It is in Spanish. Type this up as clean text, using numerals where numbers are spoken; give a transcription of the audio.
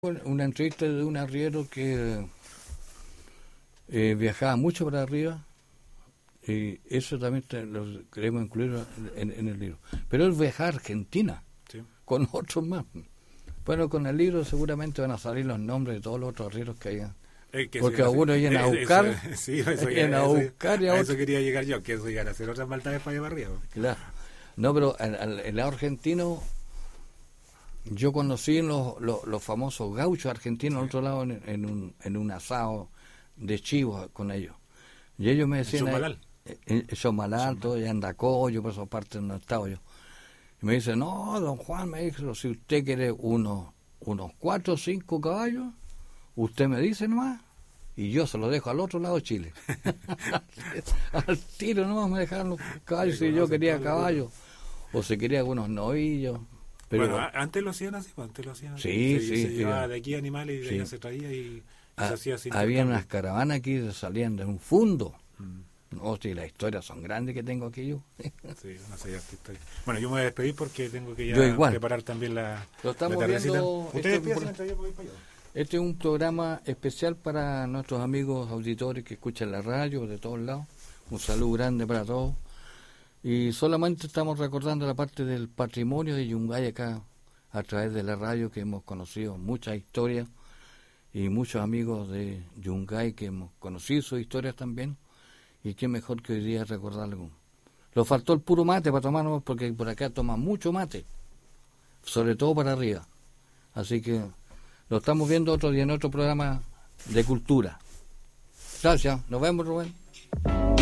Una entrevista de un arriero que viajaba mucho para arriba, y eso también lo queremos incluir en el libro. Pero él viajaba a Argentina, sí, con otros más. Bueno, con el libro seguramente van a salir los nombres de todos los otros arrieros que hayan. Porque algunos iban a buscar, eso quería llegar yo, que eso iban a hacer otras maldades para allá para arriba. Claro. No, pero el lado argentino, yo conocí los famosos gauchos argentinos, al otro lado, en un asado de chivos con ellos. Y ellos me decían... Chomalal, todo, y Andacoyo, por esa parte donde estaba yo. Y me dice, no, don Juan, me dijo, si usted quiere unos 4 o 5 caballos, usted me dice nomás, y yo se los dejo al otro lado de Chile. Al tiro nomás me dejaron los caballos, si yo quería caballos, o si quería algunos novillos. Pero bueno, antes lo hacían así, antes lo hacían así. Sí, se llevaba de aquí animales y de allá se traía y se hacía así. Había unas caravanas aquí que salían de un fundo. No, sí, las historias son grandes que tengo aquí yo. Sí, no sé, historia. Bueno, yo me voy a despedir porque tengo que ya preparar también la tardecita. Ustedes piensan que yo voy para allá. Este es un programa especial para nuestros amigos auditores que escuchan la radio de todos lados. Un saludo grande para todos. Y solamente estamos recordando la parte del patrimonio de Yungay acá, a través de la radio, que hemos conocido muchas historias y muchos amigos de Yungay que hemos conocido sus historias también. Y qué mejor que hoy día recordarlo. Lo faltó el puro mate para tomarnos, porque por acá toman mucho mate, sobre todo para arriba. Así que lo estamos viendo otro día en otro programa de cultura. Gracias, nos vemos, Rubén.